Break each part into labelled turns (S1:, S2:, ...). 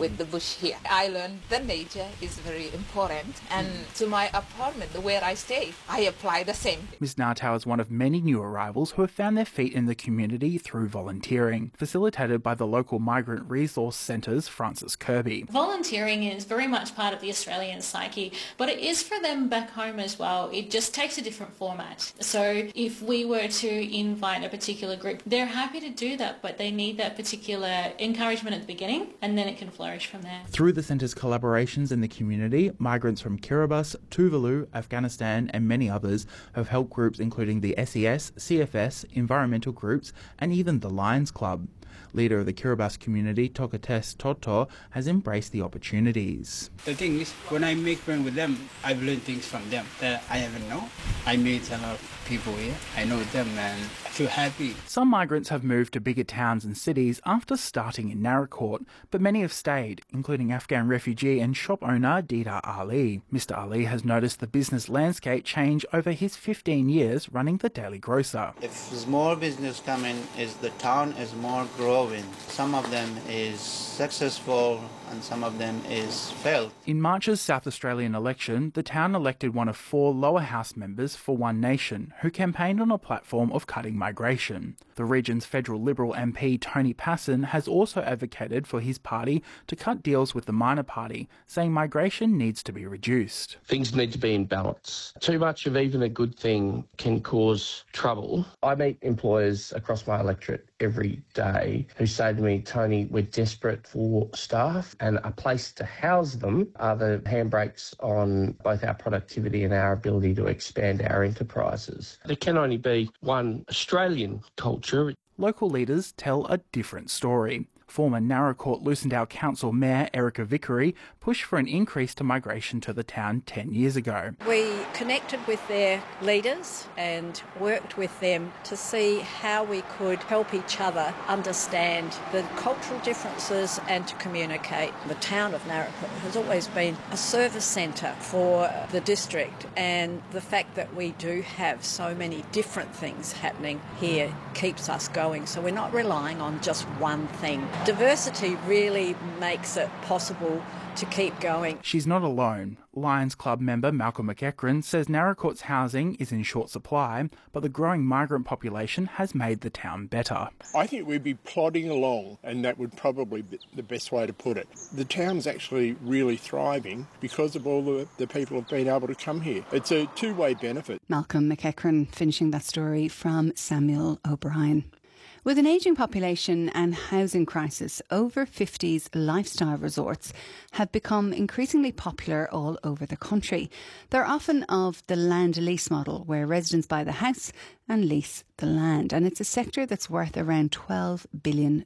S1: with the bush here. I learned that nature is very important, and to my apartment where I stay, I apply the same.
S2: Ms Nartow is one of many new arrivals who have found their feet in the community through volunteering, facilitated by the local Migrant Resource Centre's Frances Kirby.
S3: Volunteering is very much part of the Australian psyche, but it is for them back home as well. It just takes a different format. So if we were to invite a particular group, they're happy to do that, but they need that particular encouragement at the beginning, and then it can flourish from there.
S2: Through the centre's collaborations in the community, migrants from Kiribati, Tuvalu, Afghanistan and many others have helped groups including the SES, CFS, environmental groups and even the Lions Club. Leader of the Kiribati community, Tokates Toto, has embraced the opportunities.
S4: The thing is, when I make friends with them, I've learned things from them that I haven't known. I meet a lot of people here. I know them and I feel happy.
S2: Some migrants have moved to bigger towns and cities after starting in Naracoorte, but many have stayed, including Afghan refugee and shop owner Deedar Ali. Mr Ali has noticed the business landscape change over his 15 years running the Daily Grocer.
S5: If small business come in, the town is more growing. Some of them is successful and some of them is failed.
S2: In March's South Australian election, the town elected one of 4 lower house members for One Nation, who campaigned on a platform of cutting migration. The region's federal Liberal MP Tony Passon has also advocated for his party to cut deals with the minor party, saying migration needs to be reduced.
S6: Things need to be in balance. Too much of even a good thing can cause trouble. I meet employers across my electorate every day who say to me, Tony, we're desperate for staff and a place to house them are the handbrakes on both our productivity and our ability to expand our enterprises. There can only be one Australian culture.
S2: Local leaders tell a different story. Former Naracoorte Lucendale Council Mayor Erica Vickery pushed for an increase to migration to the town 10 years ago.
S7: We connected with their leaders and worked with them to see how we could help each other understand the cultural differences and to communicate. The town of Naracoorte has always been a service centre for the district, and the fact that we do have so many different things happening here keeps us going, so we're not relying on just one thing. Diversity really makes it possible to keep going.
S2: She's not alone. Lions Club member Malcolm McEachran says Naracoorte's housing is in short supply, but the growing migrant population has made the town better.
S8: I think we'd be plodding along, and that would probably be the best way to put it. The town's actually really thriving because of all the people who've been able to come here. It's a two-way benefit.
S9: Malcolm McEachran finishing that story from Samuel O'Brien. With an ageing population and housing crisis, over 50s lifestyle resorts have become increasingly popular all over the country. They're often of the land lease model, where residents buy the house and lease the land, and it's a sector that's worth around $12 billion.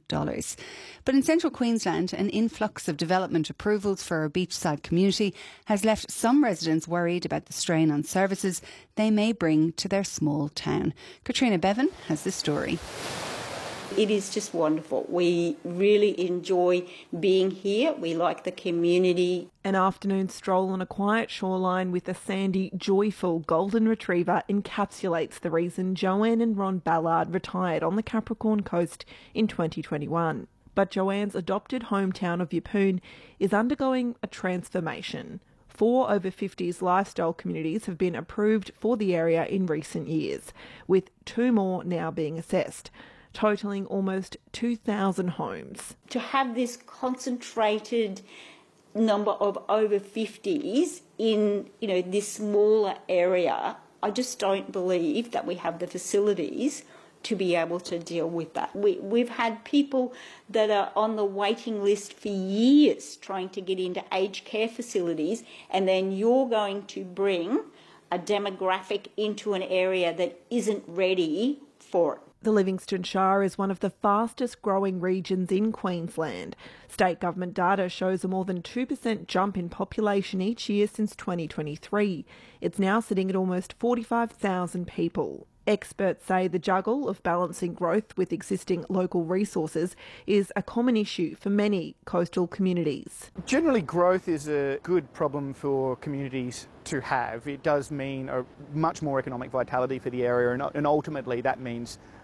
S9: But in central Queensland, an influx of development approvals for a beachside community has left some residents worried about the strain on services they may bring to their small town. Katrina Bevan has the story.
S10: It is just wonderful. We really enjoy being here. We like the community.
S11: An afternoon stroll on a quiet shoreline with a sandy, joyful golden retriever encapsulates the reason Joanne and Ron Ballard retired on the Capricorn Coast in 2021. But Joanne's adopted hometown of Yeppoon is undergoing a transformation. 4 over 50s lifestyle communities have been approved for the area in recent years, with 2 more now being assessed, totalling almost 2,000 homes.
S10: To have this concentrated number of over 50s in this smaller area, I just don't believe that we have the facilities to be able to deal with that. We've had people that are on the waiting list for years trying to get into aged care facilities, and then you're going to bring a demographic into an area that isn't ready for it.
S11: The Livingstone Shire is one of the fastest growing regions in Queensland. State government data shows a more than 2% jump in population each year since 2023. It's now sitting at almost 45,000 people. Experts say the juggle of balancing growth with existing local resources is a common issue for many coastal communities.
S12: Generally, growth is a good problem for communities to have. It does mean a much more economic vitality for the area, and ultimately that means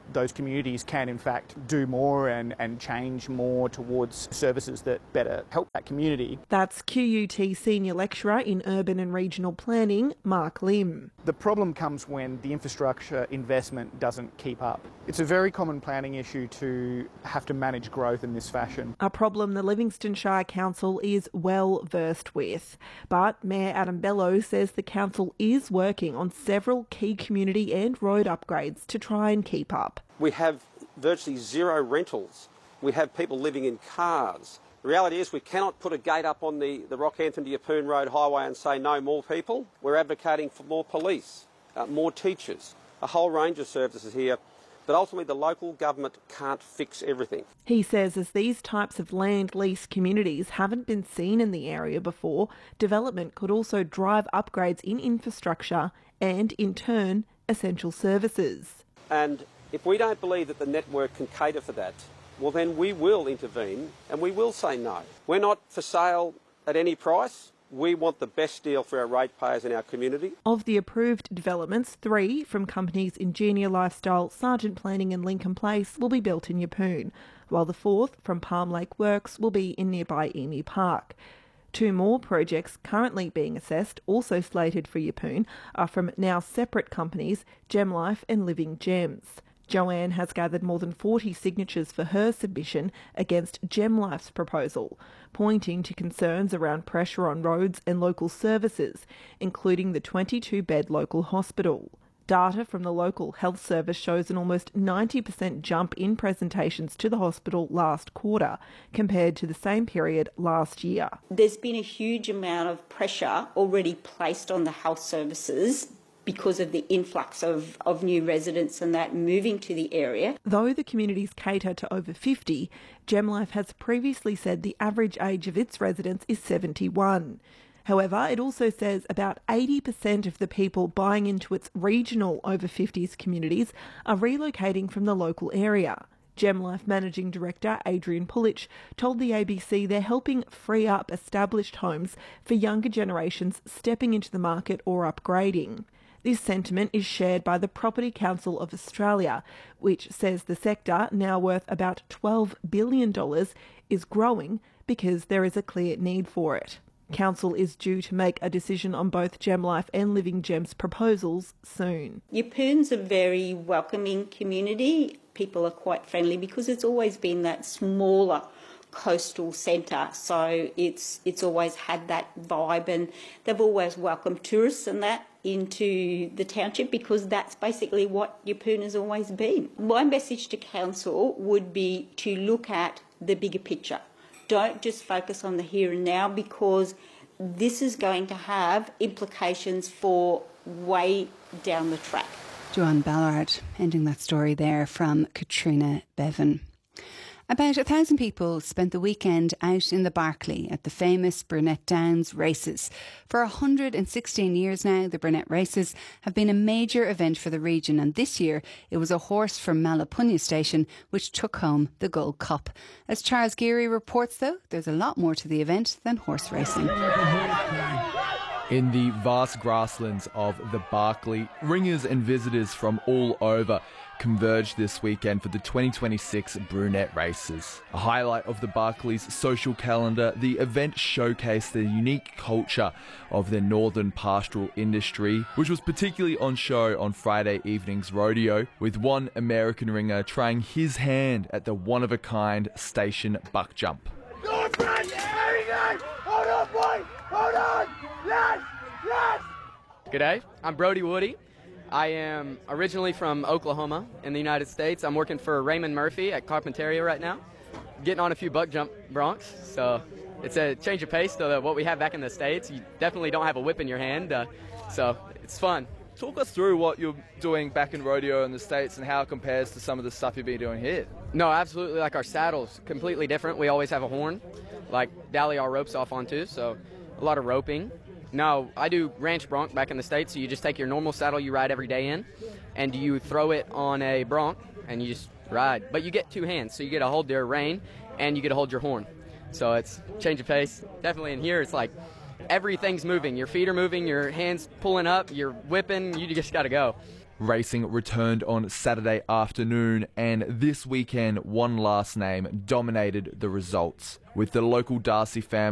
S12: those communities can in fact do more and change more towards services that better help that community.
S11: That's QUT Senior Lecturer in Urban and Regional Planning, Mark Lim.
S12: The problem comes when the infrastructure investment doesn't keep up. It's a very common planning issue to have to manage growth in this fashion.
S11: A problem the Livingston Shire Council is well versed with. But Mayor Adam Bello says the council is working on several key community and road upgrades to try and keep up.
S13: We have virtually zero rentals. We have people living in cars. The reality is we cannot put a gate up on the Rockhampton to Yeppoon Road highway and say no more people. We're advocating for more police, more teachers, a whole range of services here. But ultimately the local government can't fix everything.
S11: He says as these types of land lease communities haven't been seen in the area before, development could also drive upgrades in infrastructure and, in turn, essential services.
S13: And if we don't believe that the network can cater for that, well then we will intervene and we will say no. We're not for sale at any price. We want the best deal for our ratepayers in our community.
S11: Of the approved developments, 3 from companies Ingenia Lifestyle, Sargent Planning and Lincoln Place will be built in Yeppoon, while the 4th from Palm Lake Works will be in nearby Emu Park. 2 more projects currently being assessed, also slated for Yeppoon, are from now separate companies, GemLife and Living Gems. Joanne has gathered more than 40 signatures for her submission against GemLife's proposal, pointing to concerns around pressure on roads and local services, including the 22-bed local hospital. Data from the local health service shows an almost 90% jump in presentations to the hospital last quarter compared to the same period last year.
S10: There's been a huge amount of pressure already placed on the health services because of the influx of new residents and that moving to the area.
S11: Though the communities cater to over 50, GemLife has previously said the average age of its residents is 71. However, it also says about 80% of the people buying into its regional over 50s communities are relocating from the local area. GemLife Managing Director Adrian Pulich told the ABC they're helping free up established homes for younger generations stepping into the market or upgrading. This sentiment is shared by the Property Council of Australia, which says the sector, now worth about $12 billion, is growing because there is a clear need for it. Council is due to make a decision on both GemLife and Living Gems proposals soon.
S10: Yeppoon's a very welcoming community. People are quite friendly because it's always been that smaller coastal centre, so it's always had that vibe, and they've always welcomed tourists and that into the township because that's basically what Yeppoon has always been. My message to council would be to look at the bigger picture. Don't just focus on the here and now, because this is going to have implications for way down the track.
S9: Joanne Ballard ending that story there from Katrina Bevan. About 1,000 people spent the weekend out in the Barclay at the famous Burnett Downs races. For 116 years now, the Burnett races have been a major event for the region, and this year it was a horse from Malapunya Station which took home the Gold Cup. As Charles Geary reports, though, there's a lot more to the event than horse racing.
S14: In the vast grasslands of the Barclay, ringers and visitors from all over converged this weekend for the 2026 Brunette Races. A highlight of the Barclay's social calendar, the event showcased the unique culture of their northern pastoral industry, which was particularly on show on Friday evening's rodeo, with one American ringer trying his hand at the one-of-a-kind station buck jump.
S15: Go front, very good! Hold on, boy! Hold on! Yes! Yes!
S16: G'day, I'm Brody Woody. I am originally from Oklahoma in the United States. I'm working for Raymond Murphy at Carpinteria right now, getting on a few buck jump broncs. So it's a change of pace to what we have back in the States. You definitely don't have a whip in your hand, so it's fun.
S14: Talk us through what you're doing back in rodeo in the States and how it compares to some of the stuff you've been doing here.
S16: No, absolutely. Like our saddles, completely different. We always have a horn, like Dally our ropes off onto, so a lot of roping. No, I do ranch bronc back in the States, so you just take your normal saddle you ride every day in, and you throw it on a bronc, and you just ride. But you get two hands, so you get to hold your rein, and you get to hold your horn. So it's change of pace. Definitely in here, it's like everything's moving. Your feet are moving, your hands pulling up, you're whipping, you just got to go.
S14: Racing returned on Saturday afternoon, and this weekend one last name dominated the results, with the local Darcy family